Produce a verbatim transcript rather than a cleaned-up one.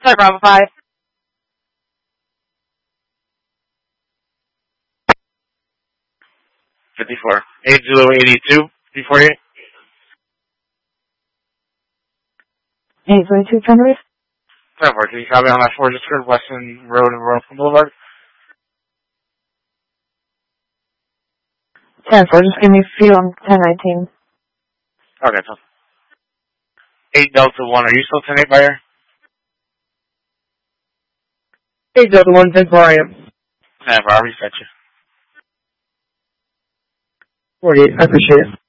Sorry, Bravo five. fifty-four. eight Zulu eighty-two. three forty-eight. eight twenty-two, Thunderbird. ten four. Can you copy on that four Discord, Weston Road and Royal Boulevard? ten four, just give me a few on ten nineteen. Okay, so. eight Delta one, are you still ten eight buyer? eight Delta one, ten four, I am. ten four, I'll reset you. forty-eight, I appreciate it.